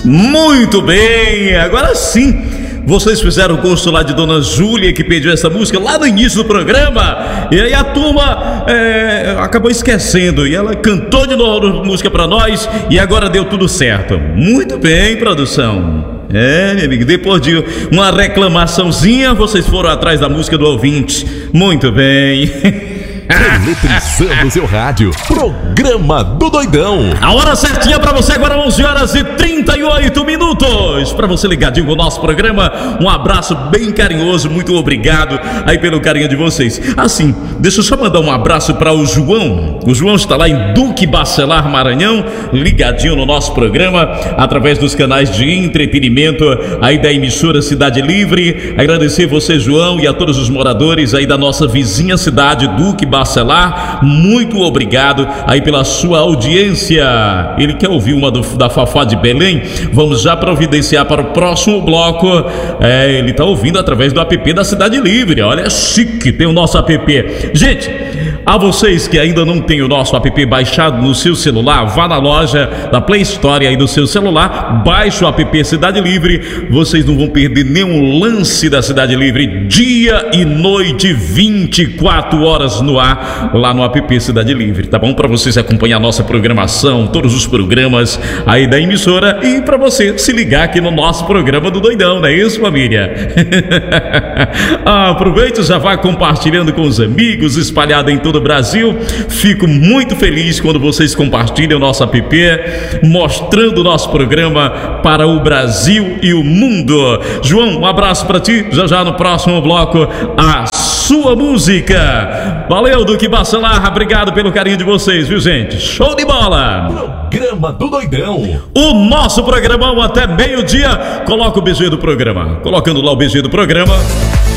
Muito bem, agora sim. Vocês fizeram o gosto lá de Dona Júlia, que pediu essa música lá no início do programa. E aí a turma acabou esquecendo. E ela cantou de novo a música pra nós. E agora deu tudo certo. Muito bem, produção. Meu amigo, depois de uma reclamaçãozinha, vocês foram atrás da música do ouvinte. Muito bem. Eletrizando seu rádio. Programa do Doidão. A hora certinha pra você agora, 11h38. Pra você ligadinho com o nosso programa. Um abraço bem carinhoso. Muito obrigado aí pelo carinho de vocês. Assim, deixa eu só mandar um abraço para o João. O João está lá em Duque Bacelar, Maranhão, ligadinho no nosso programa, através dos canais de entretenimento aí da emissora Cidade Livre. Agradecer você, João, e a todos os moradores aí da nossa vizinha cidade, Duque Bacelar. Muito obrigado aí pela sua audiência. Ele quer ouvir uma da Fafá de Belém. Vamos já providenciar para o próximo bloco. Ele está ouvindo através do app da Cidade Livre. Olha, é chique, tem o nosso app. Gente, a vocês que ainda não tem o nosso app baixado no seu celular, vá na loja da Play Store aí do seu celular, baixe o app Cidade Livre. Vocês não vão perder nenhum lance da Cidade Livre, dia e noite, 24 horas no ar, lá no app Cidade Livre, tá bom? Para vocês acompanhar a nossa programação, todos os programas aí da emissora, e para você se ligar aqui no nosso programa do Doidão, não é isso, família? Aproveite e já vá compartilhando com os amigos, espalhado em todo o Brasil. Fico muito feliz quando vocês compartilham o nosso app, mostrando o nosso programa para o Brasil e o mundo. João, um abraço para ti. Já no próximo bloco, a sua música. Valeu, Duque Bacelar, obrigado pelo carinho de vocês, viu, gente? Show de bola! Programa do Doidão. O nosso programão até meio-dia. Coloca o BG do programa. Colocando lá o BG do programa.